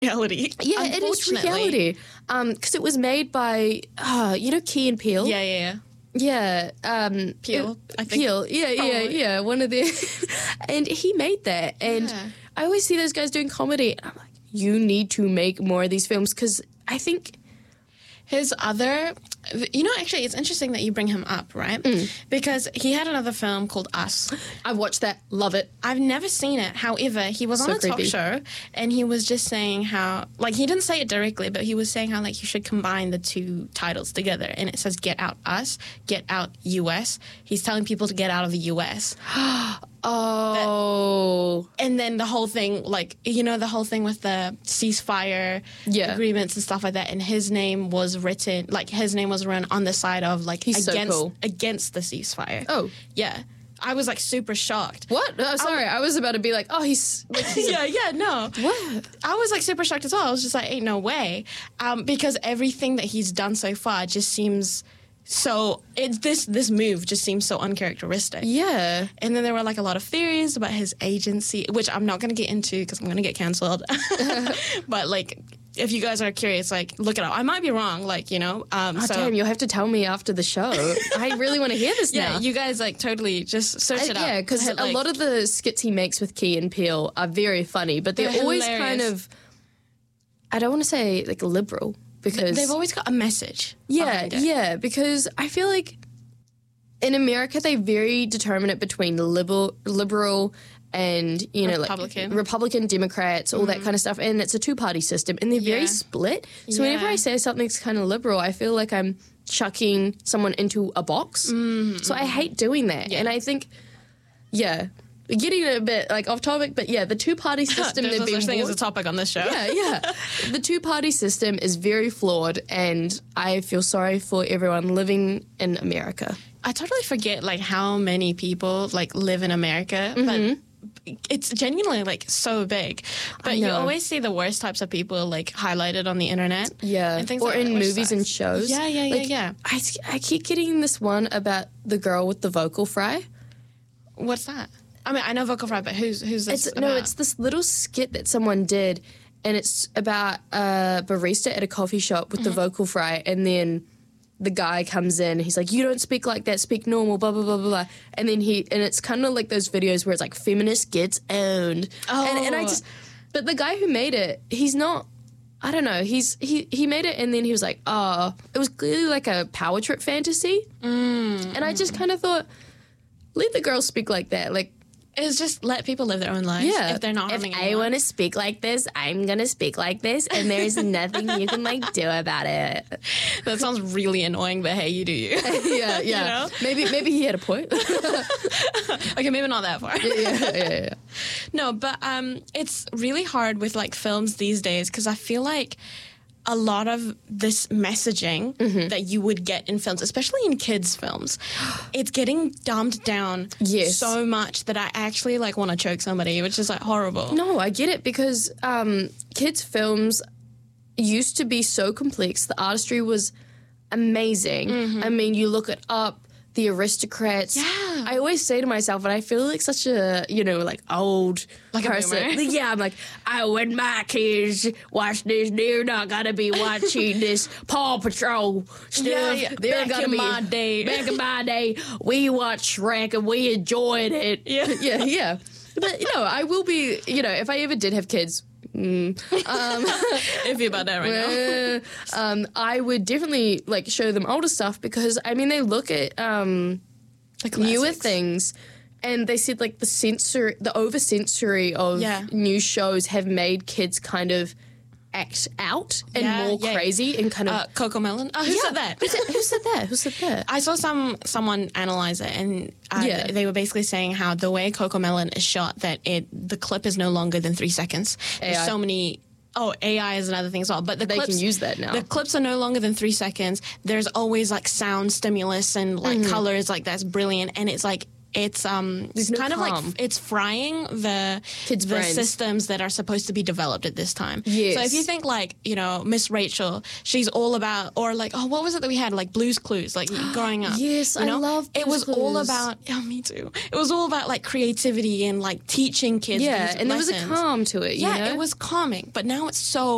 reality. Yeah, it is reality. Because it was made by, Key and Peele? Yeah. Yeah. Peele, I think. Peele, yeah. One of the... and he made that. And I always see those guys doing comedy. And I'm like, you need to make more of these films because I think... His other... actually, it's interesting that you bring him up, right? Because he had another film called Us. I watched that. Love it. I've never seen it. However, he was on a talk show and he was just saying how... Like, he didn't say it directly, but he was saying how, like, you should combine the two titles together. And it says Get Out Us, Get Out US. He's telling people to get out of the US. And then the whole thing, like, the whole thing with the ceasefire agreements and stuff like that. And his name was written, like, his name was run on the side of, like, against the ceasefire. Oh. Yeah. I was, like, super shocked. What? Oh, sorry. I was about to be like, oh, he's no. What? I was, like, super shocked as well. I was just like, ain't no way. Because everything that he's done so far just seems... So this move just seems so uncharacteristic. Yeah. And then there were like a lot of theories about his agency, which I'm not going to get into because I'm going to get cancelled. But like, if you guys are curious, like, look it up. I might be wrong, like, damn, you'll have to tell me after the show. I really want to hear this now. Yeah, you guys, like, totally just search it up. Yeah, because a lot of the skits he makes with Key and Peele are very funny, but they're always hilarious. Kind of, I don't want to say, like, liberal. Because they've always got a message. Yeah, because I feel like in America they very determine it between liberal and, Republican. like Republican, Democrats, all that kind of stuff. And it's a two-party system and they're very split. So whenever I say something's kind of liberal, I feel like I'm chucking someone into a box. So I hate doing that. Yeah. And I think, getting a bit like off topic, but the two-party system. There's no such thing as a topic on this show. Yeah. The two-party system is very flawed, and I feel sorry for everyone living in America. I totally forget like how many people like live in America, but it's genuinely like so big. But you always see the worst types of people like highlighted on the internet. Yeah, and things or like in that, movies sucks. and shows. Yeah. I keep getting this one about the girl with the vocal fry. What's that? I mean, I know vocal fry, but who's this about? No, it's this little skit that someone did, and it's about a barista at a coffee shop with the vocal fry, and then the guy comes in, he's like, you don't speak like that, speak normal, blah, blah, blah, blah, blah. And then it's kind of like those videos where it's like, feminist gets owned. Oh. And but the guy who made it, he's not, I don't know, he made it and then he was like, it was clearly like a power trip fantasy. And I just kind of thought, let the girl speak like that, like, it's just let people live their own lives. Yeah. If they're not If harming I anyone. want to speak like this, I'm going to speak like this, and there's nothing you can, like, do about it. That sounds really annoying, but hey, you do you. Yeah. You know? Maybe he had a point. Okay, maybe not that far. Yeah. No, but it's really hard with, like, films these days because I feel like a lot of this messaging that you would get in films, especially in kids' films, it's getting dumbed down so much that I actually, like, want to choke somebody, which is, like, horrible. No, I get it because kids' films used to be so complex. The artistry was amazing. I mean, you look it up, The Aristocrats. Yeah. I always say to myself, and I feel like such a, like, old like person. A boomer. Yeah, I'm like, when my kids watch this, they're not going to be watching this Paw Patrol stuff. Yeah. They're Back in my day. Back in my day, we watched Shrek and we enjoyed it. Yeah. Yeah. But, I will be, if I ever did have kids, Iffy about that right now. I would definitely like show them older stuff because I mean they look at newer things and they said like the over sensory of new shows have made kids kind of act out and more crazy and kind of Coco Melon. Who said that? Who said that? I saw someone analyze it, and they were basically saying how the way Coco Melon is shot, that the clip is no longer than 3 seconds. AI. There's so many. Oh, AI is another thing as well. But they can use that now. The clips are no longer than 3 seconds. There's always like sound stimulus and like colors, like that's brilliant, and it's like. It's kind of like it's frying the kids' brains. Systems that are supposed to be developed at this time. Yes. So if you think like, Miss Rachel, she's all about, or like, what was it that we had? Like Blue's Clues, like growing up. Yes, I love Blue's It was Clues. all about, me too. It was all about like creativity and like teaching kids. Yeah, these and lessons. there was a calm to it, Yeah, it was calming, but now it's so